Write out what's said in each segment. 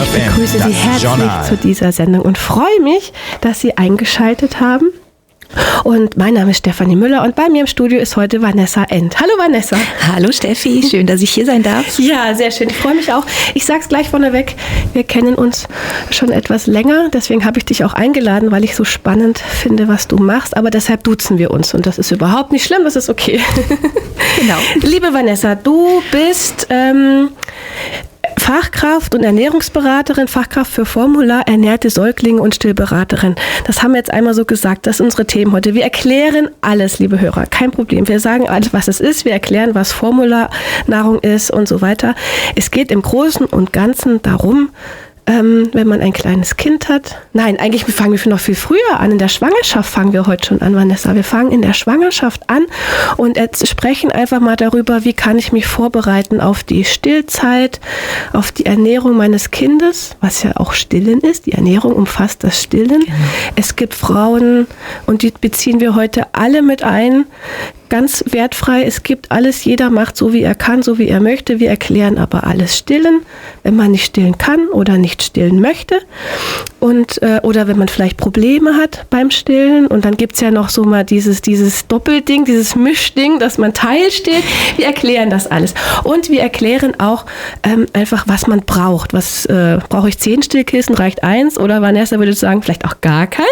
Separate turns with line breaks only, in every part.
Ich begrüße Sie herzlich zu dieser Sendung und freue mich, dass Sie eingeschaltet haben. Und mein Name ist Stefanie Müller und bei mir im Studio ist heute Vanessa End. Hallo Vanessa.
Hallo Steffi, schön, dass ich hier sein darf.
Ja, sehr schön. Ich freue mich auch. Ich sage es gleich vorneweg, wir kennen uns schon etwas länger. Deswegen habe ich dich auch eingeladen, weil ich so spannend finde, was du machst. Aber deshalb duzen wir uns und das ist überhaupt nicht schlimm, das ist okay.
Genau.
Liebe Vanessa, du bist Fachkraft und Ernährungsberaterin, Fachkraft für Formula, ernährte Säuglinge und Stillberaterin. Das haben wir jetzt einmal so gesagt, das sind unsere Themen heute. Wir erklären alles, liebe Hörer, kein Problem. Wir sagen alles, was es ist, wir erklären, was Formula-Nahrung ist und so weiter. Es geht im Großen und Ganzen darum, wenn man ein kleines Kind hat. Nein, eigentlich fangen wir noch viel früher an. In der Schwangerschaft fangen wir heute schon an, Vanessa. Wir fangen in der Schwangerschaft an und sprechen einfach mal darüber, wie kann ich mich vorbereiten auf die Stillzeit, auf die Ernährung meines Kindes, was ja auch Stillen ist. Die Ernährung umfasst das Stillen. Genau. Es gibt Frauen, und die beziehen wir heute alle mit ein, ganz wertfrei. Es gibt alles, jeder macht so, wie er kann, so wie er möchte. Wir erklären aber alles Stillen, wenn man nicht stillen kann oder nicht stillen möchte. Und, oder wenn man vielleicht Probleme hat beim Stillen. Und dann gibt es ja noch so mal dieses Doppelding, dieses Mischding, dass man teilstillt. Wir erklären das alles. Und wir erklären auch einfach, was man braucht. Was brauche ich 10 Stillkissen? Reicht 1? Oder Vanessa würde sagen, vielleicht auch gar keins.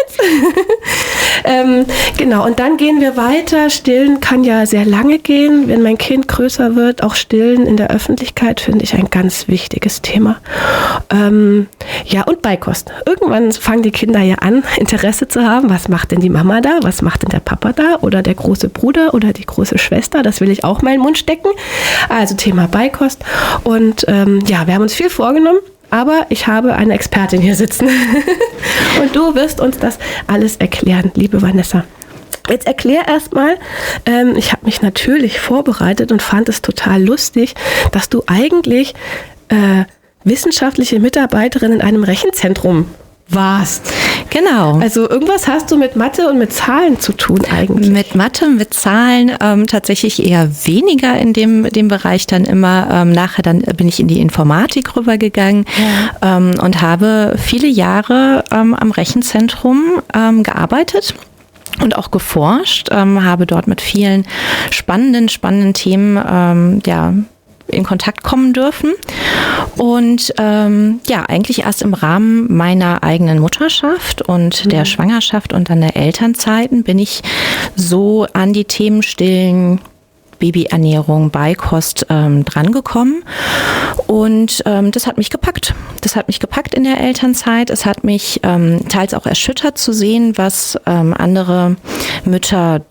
Genau, und dann gehen wir weiter. Stillen kann ja sehr lange gehen, wenn mein Kind größer wird. Auch Stillen in der Öffentlichkeit finde ich ein ganz wichtiges Thema. Ja, und Beikost. Irgendwann fangen die Kinder ja an, Interesse zu haben. Was macht denn die Mama da? Was macht denn der Papa da? Oder der große Bruder oder die große Schwester? Das will ich auch mal in den Mund stecken. Also Thema Beikost. Und ja, wir haben uns viel vorgenommen. Aber ich habe eine Expertin hier sitzen. Und du wirst uns das alles erklären, liebe Vanessa. Jetzt erklär erstmal, ich habe mich natürlich vorbereitet und fand es total lustig, dass du eigentlich wissenschaftliche Mitarbeiterin in einem Rechenzentrum warst.
Genau.
Also irgendwas hast du mit Mathe und mit Zahlen zu tun eigentlich.
Mit Mathe, mit Zahlen tatsächlich eher weniger in dem Bereich dann immer. Nachher dann bin ich in die Informatik rübergegangen und habe viele Jahre am Rechenzentrum gearbeitet. Und auch geforscht, habe dort mit vielen spannenden Themen in Kontakt kommen dürfen. Und eigentlich erst im Rahmen meiner eigenen Mutterschaft und der Schwangerschaft und dann der Elternzeiten bin ich so an die Themen Stillen, Babyernährung, Beikost drangekommen. Und das hat mich gepackt. Das hat mich gepackt in der Elternzeit. Es hat mich teils auch erschüttert zu sehen, was andere Mütter